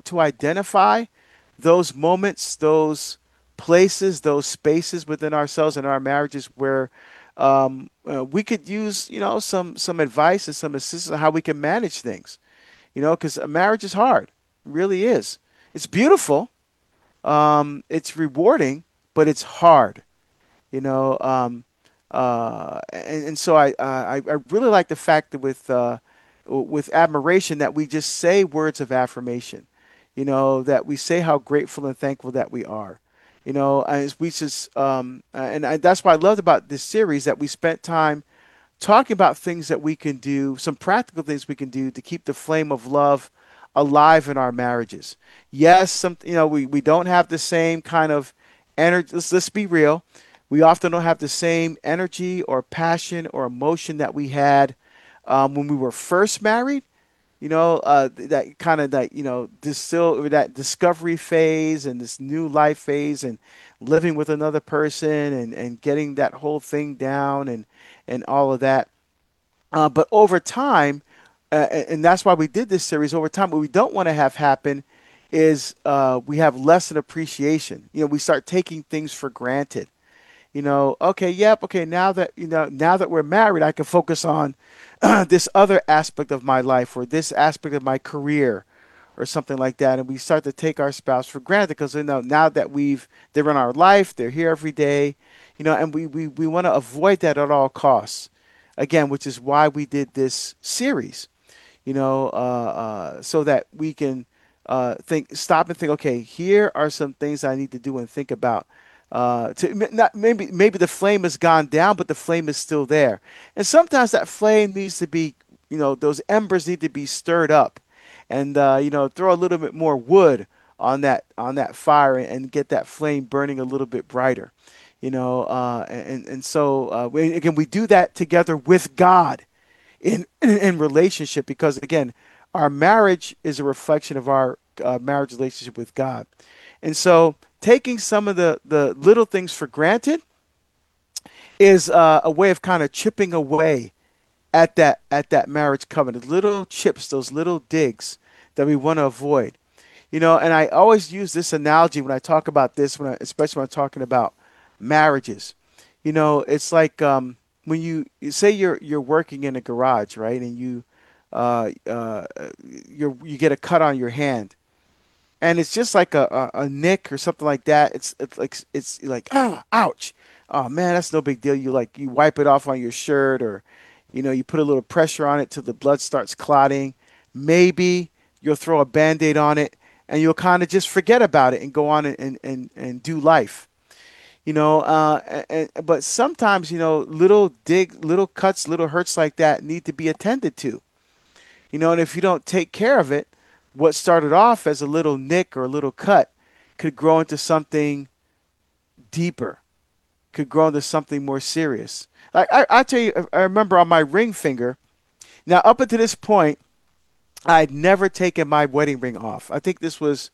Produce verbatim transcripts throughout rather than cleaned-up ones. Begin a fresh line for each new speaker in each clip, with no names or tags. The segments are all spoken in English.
to identify those moments, those places, those spaces within ourselves and our marriages where um, uh, we could use, you know, some some advice and some assistance on how we can manage things. You know, because a marriage is hard, it really is. It's beautiful, um, it's rewarding, but it's hard. You know, um, uh, and, and so I, uh, I I really like the fact that with uh, with admiration that we just say words of affirmation. You know, that we say how grateful and thankful that we are. You know, as we just um, uh, and I, that's what I loved about this series, that we spent time talking about things that we can do, some practical things we can do to keep the flame of love alive in our marriages. Yes, some you know we, we don't have the same kind of energy. Let's, let's be real. We often don't have the same energy or passion or emotion that we had um, when we were first married. You know, uh, that kind of that, you know, this still that discovery phase and this new life phase and living with another person and, and getting that whole thing down and, and all of that. Uh, but over time, uh, and that's why we did this series over time, what we don't want to have happen is uh, we have less an appreciation. You know, we start taking things for granted. You know, okay, yep, okay, now that, you know, now that we're married, I can focus on this other aspect of my life or this aspect of my career or something like that. And we start to take our spouse for granted because, you know, now that we've, they're in our life, they're here every day, you know, and we, we, we want to avoid that at all costs. Again, which is why we did this series, you know, uh, uh, so that we can uh, think, stop and think, okay, here are some things I need to do and think about. Uh, to not maybe maybe the flame has gone down, but the flame is still there. And sometimes that flame needs to be, you know, those embers need to be stirred up, and uh, you know, throw a little bit more wood on that on that fire and get that flame burning a little bit brighter. You know, uh, and and so uh, we, again, we do that together with God in in, in relationship because again, our marriage is a reflection of our uh, marriage relationship with God. And so taking some of the, the little things for granted is uh, a way of kind of chipping away at that at that marriage covenant. Little chips, those little digs that we want to avoid. You know, and I always use this analogy when I talk about this, when I, especially when I'm talking about marriages. You know, it's like um, when you, you say you're you're working in a garage, right? And you uh, uh, you you get a cut on your hand, and it's just like a, a, a nick or something like that. It's it's like it's like ah, ouch. Oh man, that's no big deal. You like you wipe it off on your shirt, or you know, you put a little pressure on it till the blood starts clotting. Maybe you'll throw a band-aid on it and you'll kind of just forget about it and go on and, and, and, and do life. You know, uh, and, but sometimes, you know, little dig, little cuts, little hurts like that need to be attended to. You know, and if you don't take care of it, what started off as a little nick or a little cut could grow into something deeper, could grow into something more serious. Like I, I tell you, I remember on my ring finger. Now, up until this point, I'd never taken my wedding ring off. I think this was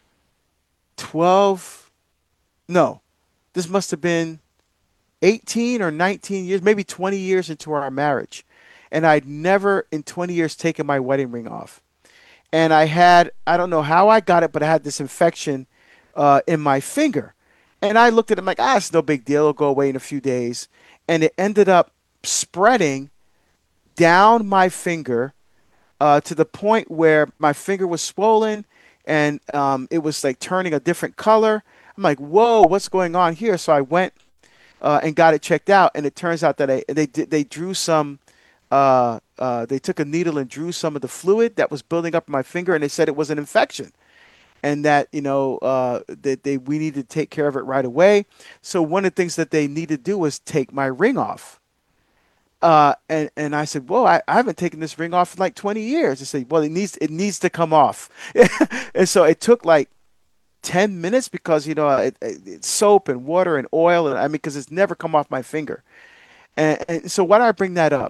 twelve. No, this must have been eighteen or nineteen years, maybe twenty years into our marriage. And I'd never in twenty years taken my wedding ring off. And I had, I don't know how I got it, but I had this infection uh, in my finger. And I looked at it I'm like, ah, it's no big deal. It'll go away in a few days. And it ended up spreading down my finger uh, to the point where my finger was swollen and um, it was like turning a different color. I'm like, whoa, what's going on here? So I went uh, and got it checked out, and it turns out that I, they did they drew some. Uh, uh, they took a needle and drew some of the fluid that was building up in my finger, and they said it was an infection, and that you know uh, that they we needed to take care of it right away. So one of the things that they needed to do was take my ring off. Uh, and and I said, "Whoa, I, I haven't taken this ring off in like twenty years." They said, "Well, it needs it needs to come off," and so it took like ten minutes because you know it, it, it's soap and water and oil, and I mean because it's never come off my finger. And, and so why do I bring that up?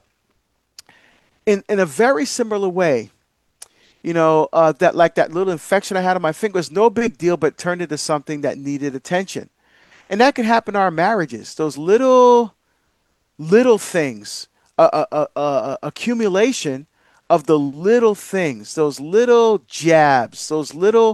In in a very similar way, you know, uh, that like that little infection I had on my finger was no big deal, but turned into something that needed attention, and that can happen in our marriages. Those little little things, a, a, a, a accumulation of the little things, those little jabs, those little